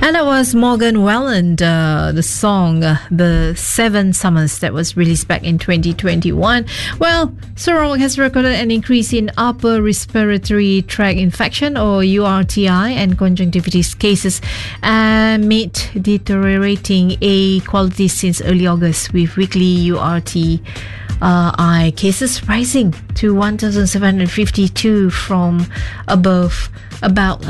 And that was Morgan Wallen, the song The Seven Summers, that was released back in 2021. Well, Sarawak has recorded an increase in upper respiratory tract infection, or URTI, and conjunctivitis cases amid deteriorating air quality since early August, with weekly URTI cases rising to 1,752 from above about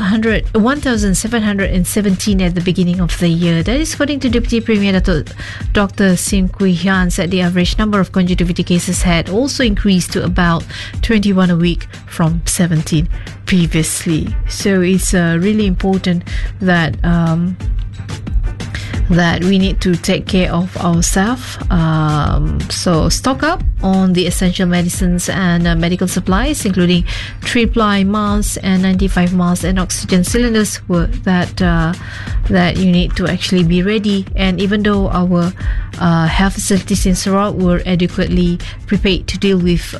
1,717 at the beginning of the year. That is according to Deputy Premier Dr. Sim Kui Hian, said the average number of conjunctivitis cases had also increased to about 21 a week from 17 previously. So it's really important that that we need to take care of ourselves. So stock up on the essential medicines and medical supplies, including 3-ply masks and 95 masks and oxygen cylinders that you need to actually be ready. And even though our health facilities in Sarawak were adequately prepared to deal with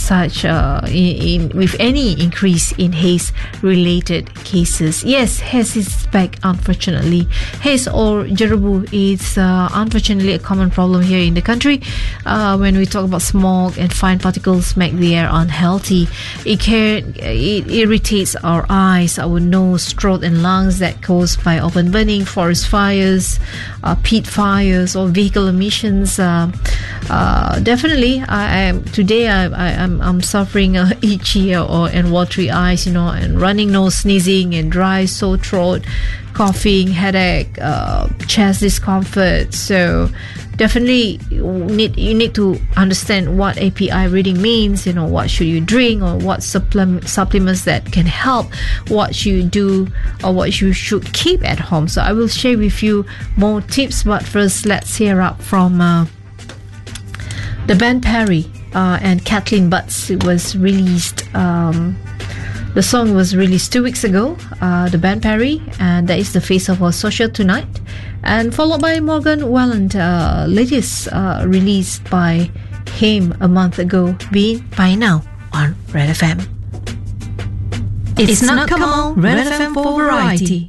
with any increase in haze-related cases. Yes, haze is back, unfortunately. Haze or jerobu is unfortunately a common problem here in the country. When we talk about smog and fine particles make the air unhealthy, it irritates our eyes, our nose, throat and lungs, that caused by open burning, forest fires, peat fires or vehicle emissions. Definitely I'm suffering itchy and watery eyes, and running nose, sneezing and dry sore throat, coughing, headache, chest discomfort. So definitely you need to understand what API reading means. What should you drink, or what supplements that can help, what you do or what you should keep at home. So I will share with you more tips, but first let's hear up from the band Perry and Kathleen Butts. It was released, the song was released 2 weeks ago, the band Perry, and that is The Face of Our Social Tonight, and followed by Morgan Wallen, latest released by him a month ago, being By Now on Red FM. It's not come on Red FM for variety.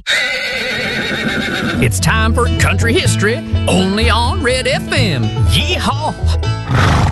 It's time for country history, only on Red FM. Yeehaw!